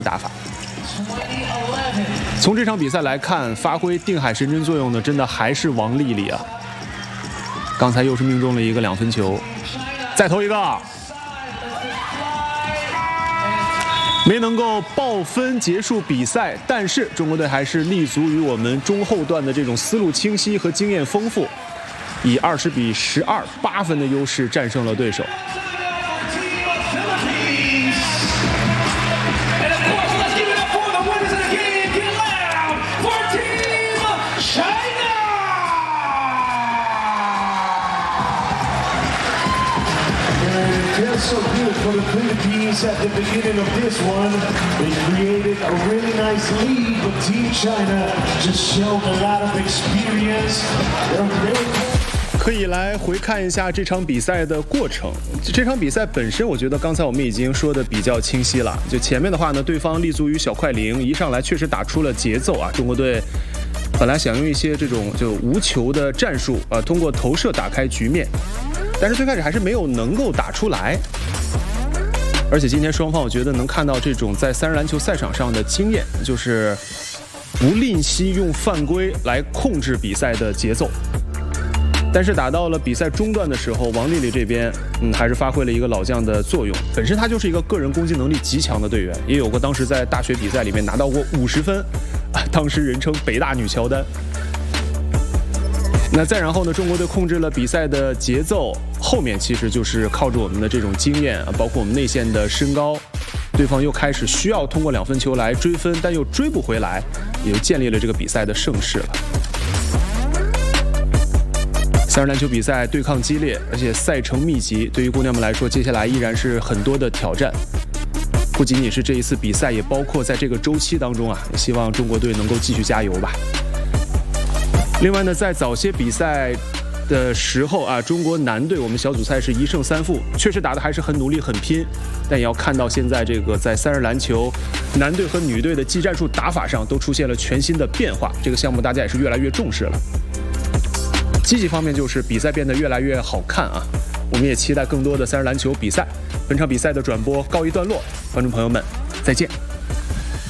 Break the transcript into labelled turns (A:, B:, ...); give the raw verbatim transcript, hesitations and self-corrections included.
A: 打法。从这场比赛来看，发挥定海神针作用的，真的还是王丽丽啊！刚才又是命中了一个两分球，再投一个，没能够爆分结束比赛。但是中国队还是立足于我们中后段的这种思路清晰和经验丰富，以二十比十二八分的优势战胜了对手。
B: So good for the Philippines at the beginning of this one. They created a really nice lead, but Team China just showed a lot of experience.
A: 可以来回看一下这场比赛的过程。这场比赛本身，我觉得刚才我们已经说的比较清晰了。就前面的话呢，对方立足于小快灵，一上来确实打出了节奏啊。中国队本来想用一些这种就无球的战术啊，通过投射打开局面。 但是最开始还是没有能够打出来，而且今天双方我觉得能看到这种在三人篮球赛场上的经验，就是不吝惜用犯规来控制比赛的节奏。但是打到了比赛中段的时候，王丽丽这边嗯还是发挥了一个老将的作用，本身她就是一个个人攻击能力极强的队员，也有过当时在大学比赛里面拿到过五十分，啊，当时人称北大女乔丹。 那再然后呢？中国队控制了比赛的节奏，后面其实就是靠着我们的这种经验啊，包括我们内线的身高，对方又开始需要通过两分球来追分，但又追不回来，也就建立了这个比赛的胜势了。三人篮球比赛对抗激烈，而且赛程密集，对于姑娘们来说，接下来依然是很多的挑战。不仅仅是这一次比赛，也包括在这个周期当中啊，也希望中国队能够继续加油吧。 另外呢，在早些比赛的时候啊，中国男队我们小组赛是一胜三负，确实打得还是很努力、很拼。但也要看到现在这个在三人篮球男队和女队的技战术打法上都出现了全新的变化，这个项目大家也是越来越重视了。积极方面就是比赛变得越来越好看啊，我们也期待更多的三人篮球比赛。本场比赛的转播告一段落，观众朋友们，再见。